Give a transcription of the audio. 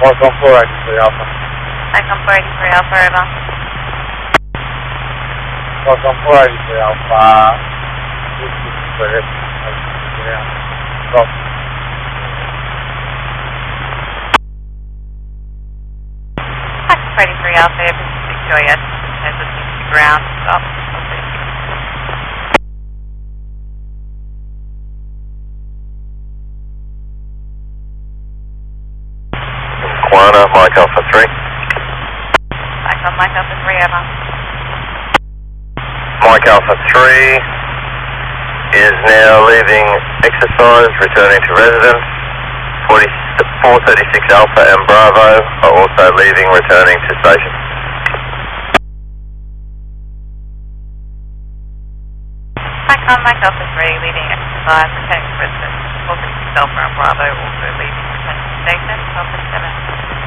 Mark on 483 Alpha. Mike on 483 Alpha, over. Mark on 483 Alpha. This is the hip. Stop. Mike 483 Alpha, over Victoria, has a ground, stop. Quana, Mike Alpha 3. Mike Alpha 3, over. Mike Alpha 3 is now leaving exercise, returning to residence. 436 Alpha and Bravo are also leaving, returning to station. Mike Alpha 3, leaving exercise, returning to residence. 436 Alpha and Bravo also leaving, returning to station. Alpha 7.